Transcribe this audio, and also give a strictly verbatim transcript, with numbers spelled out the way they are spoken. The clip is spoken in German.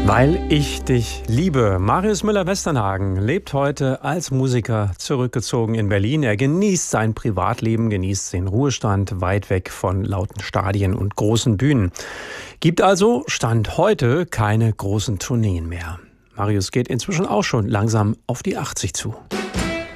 Weil ich dich liebe. Marius Müller-Westernhagen lebt heute als Musiker zurückgezogen in Berlin. Er genießt sein Privatleben, genießt den Ruhestand weit weg von lauten Stadien und großen Bühnen. Gibt also Stand heute keine großen Tourneen mehr. Marius geht inzwischen auch schon langsam auf die achtzig zu.